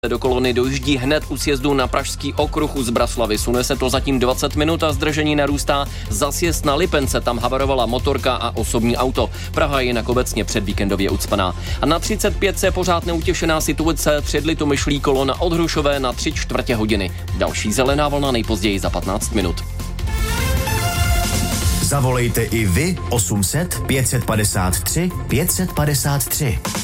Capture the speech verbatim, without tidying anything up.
Do kolony dojíždí hned u sjezdu na Pražský okruh u Zbraslavy. Sune se to zatím dvacet minut a zdržení narůstá. Za sjezd na Lipence tam havarovala motorka a osobní auto. Praha je jinak obecně předvíkendově ucpaná. A na třicet pět se pořád neutěšená situace. Před Litomyšlí kolona od Hrušové na tři čtvrtě hodiny. Další zelená vlna nejpozději za patnáct minut. Zavolejte i vy osm set pět set padesát tři pět set padesát tři.